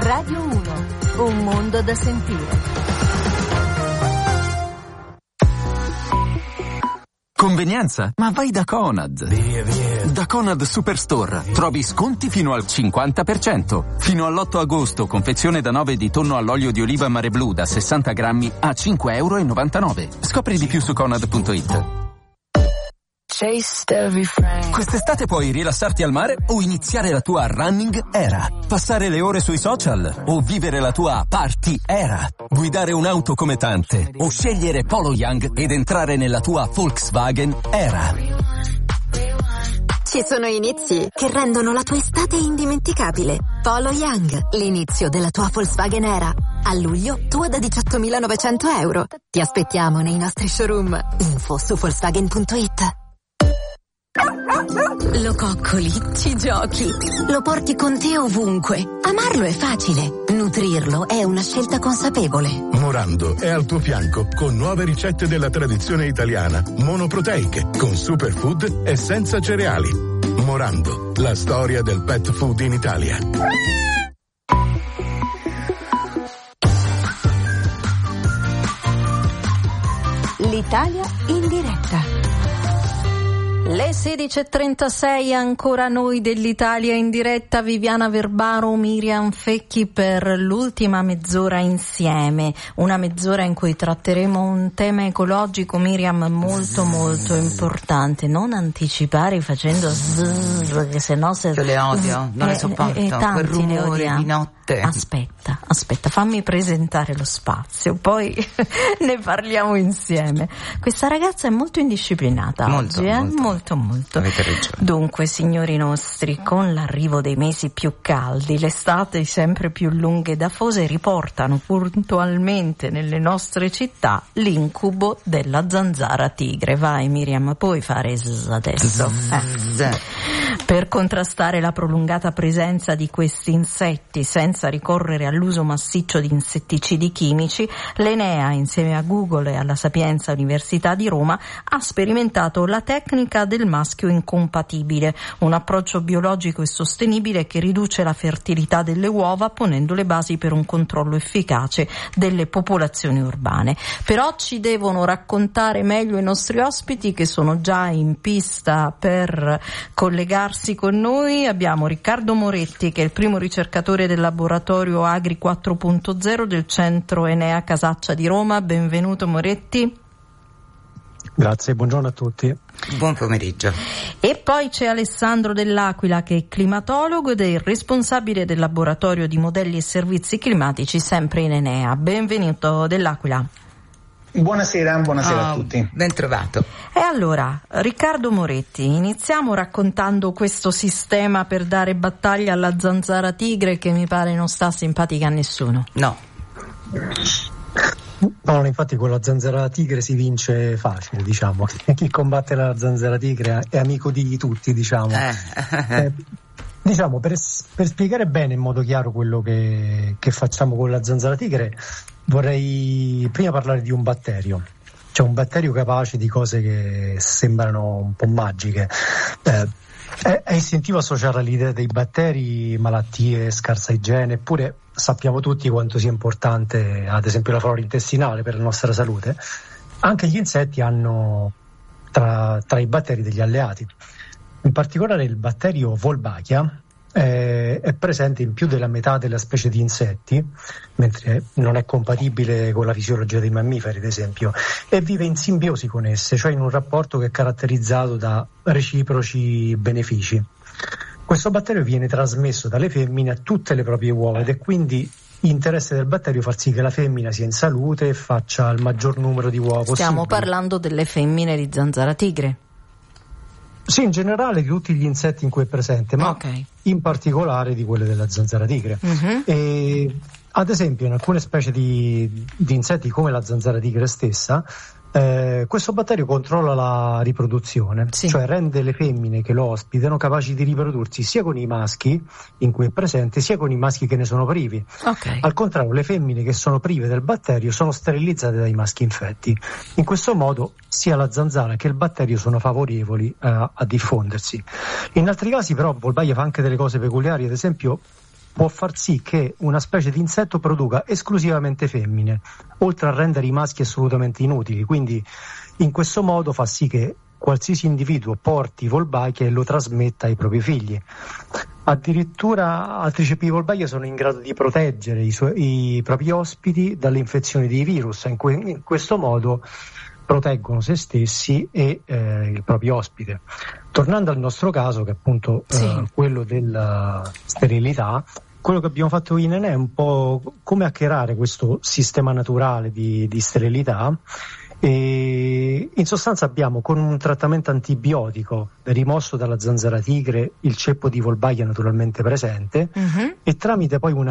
Radio 1, un mondo da sentire. Convenienza? Ma vai da Conad. Via. Da Conad Superstore trovi sconti fino al 50%. Fino all'8 agosto, confezione da 9 di tonno all'olio di oliva Mare Blu da 60 grammi a €5,99. Scopri di più su conad.it. Quest'estate puoi rilassarti al mare o iniziare la tua running era. Passare le ore sui social o vivere la tua party era. Guidare un'auto come tante o scegliere Polo Young ed entrare nella tua Volkswagen era. Ci sono inizi che rendono la tua estate indimenticabile. Polo Young, l'inizio della tua Volkswagen era. A luglio, tua da €18.900. Ti aspettiamo nei nostri showroom. Info su Volkswagen.it. Lo coccoli, ci giochi, lo porti con te ovunque. Amarlo è facile, nutrirlo è una scelta consapevole. Morando è al tuo fianco con nuove ricette della tradizione italiana, monoproteiche, con superfood e senza cereali. Morando, la storia del pet food in Italia. L'Italia in diretta. Le 16.36, ancora noi dell'Italia in diretta. Viviana Verbaro, Miriam Fecchi per l'ultima mezz'ora insieme, una mezz'ora in cui tratteremo un tema ecologico, Miriam, molto molto importante. Non anticipare facendo che se no io le odio, non le sopporto, quel rumore di notte. Aspetta, fammi presentare lo spazio, poi ne parliamo insieme. Questa ragazza è molto indisciplinata molto, oggi, molto. Dunque, signori nostri, con l'arrivo dei mesi più caldi, l'estate sempre più lunghe ed afose riportano puntualmente nelle nostre città l'incubo della zanzara tigre. Vai Miriam, puoi fare adesso. Per contrastare la prolungata presenza di questi insetti senza ricorrere all'uso massiccio di insetticidi chimici, l'Enea, insieme a Google e alla Sapienza Università di Roma, ha sperimentato la tecnica del maschio incompatibile, un approccio biologico e sostenibile che riduce la fertilità delle uova ponendo le basi per un controllo efficace delle popolazioni urbane. Però ci devono raccontare meglio i nostri ospiti che sono già in pista per collegarsi con noi. Abbiamo Riccardo Moretti, che è il primo ricercatore del laboratorio Agri 4.0 del centro Enea Casaccia di Roma. Benvenuto Moretti. Grazie, buongiorno a tutti. Buon pomeriggio. E poi c'è Alessandro Dell'Aquila, che è climatologo ed è il responsabile del laboratorio di modelli e servizi climatici sempre in Enea. Benvenuto Dell'Aquila. Buonasera a tutti. Ben trovato. E allora, Riccardo Moretti, iniziamo raccontando questo sistema per dare battaglia alla zanzara tigre che mi pare non sta simpatica a nessuno. No, infatti con la zanzara tigre si vince facile, diciamo. Chi combatte la zanzara tigre è amico di tutti, diciamo. Diciamo, per spiegare bene in modo chiaro quello che facciamo con la zanzara tigre, vorrei prima parlare di un batterio. Cioè un batterio capace di cose che sembrano un po' magiche. È istintivo associare all'idea dei batteri malattie, scarsa igiene, eppure sappiamo tutti quanto sia importante, ad esempio, la flora intestinale per la nostra salute. Anche gli insetti hanno tra i batteri degli alleati. In particolare il batterio Wolbachia è presente in più della metà della specie di insetti, mentre non è compatibile con la fisiologia dei mammiferi, ad esempio, e vive in simbiosi con esse, cioè in un rapporto che è caratterizzato da reciproci benefici. Questo batterio viene trasmesso dalle femmine a tutte le proprie uova ed è quindi interesse del batterio far sì che la femmina sia in salute e faccia il maggior numero di uova possibile. Stiamo parlando delle femmine di zanzara tigre. Sì, in generale di tutti gli insetti in cui è presente, ma in particolare di quelle della zanzara tigre. E, ad esempio, in alcune specie di insetti come la zanzara tigre stessa, questo batterio controlla la riproduzione, cioè rende le femmine che lo ospitano capaci di riprodursi sia con i maschi in cui è presente, sia con i maschi che ne sono privi. Al contrario, le femmine che sono prive del batterio sono sterilizzate dai maschi infetti. In questo modo sia la zanzara che il batterio sono favorevoli a diffondersi. In altri casi però Wolbachia fa anche delle cose peculiari, ad esempio può far sì che una specie di insetto produca esclusivamente femmine, oltre a rendere i maschi assolutamente inutili. Quindi in questo modo fa sì che qualsiasi individuo porti Wolbachia e lo trasmetta ai propri figli. Addirittura altri ceppi di Wolbachia sono in grado di proteggere i propri ospiti dalle infezioni di virus. In questo modo proteggono se stessi e il proprio ospite. Tornando al nostro caso, che è appunto quello della sterilità, quello che abbiamo fatto in Enea è un po' come hackerare questo sistema naturale di sterilità. E in sostanza abbiamo, con un trattamento antibiotico, rimosso dalla zanzara tigre il ceppo di Wolbachia naturalmente presente, e tramite poi una